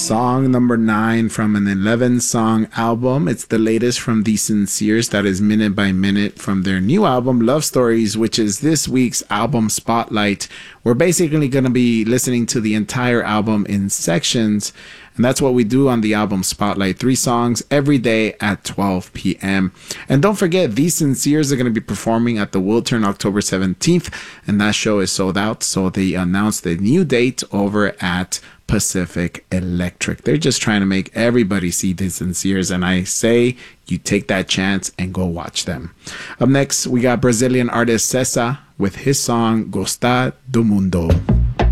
Song number 9 from an 11-song album. It's the latest from The Sinceres, that is minute by minute, from their new album, Love Stories, which is this week's album spotlight. We're basically going to be listening to the entire album in sections, and that's what we do on the album spotlight. 3 songs every day at 12 p.m. And don't forget, The Sinceres are going to be performing at the Wiltern October 17th, and that show is sold out, so they announced the new date over at Pacific Electric. They're just trying to make everybody see The Sinceres, and I say you take that chance and go watch them. Up next, we got Brazilian artist Cessa with his song Gostar do Mundo.